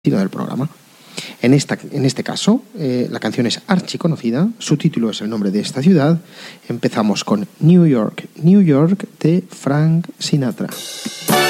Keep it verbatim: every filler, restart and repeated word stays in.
del programa. En, esta, en este caso, eh, la canción es archiconocida, su título es el nombre de esta ciudad. Empezamos con New York, New York de Frank Sinatra.